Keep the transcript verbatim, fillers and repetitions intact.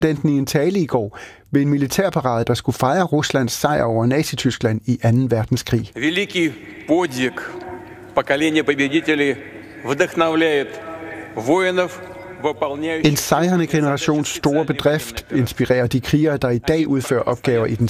præsidenten i en tale i går ved en militærparade, der skulle fejre Ruslands sejr over Nazi-Tyskland i anden verdenskrig. Великий подвиг поколения победителей вдохновляет воинов. En sejrende generations store bedrift inspirerer de krigere, der i dag udfører opgaver i den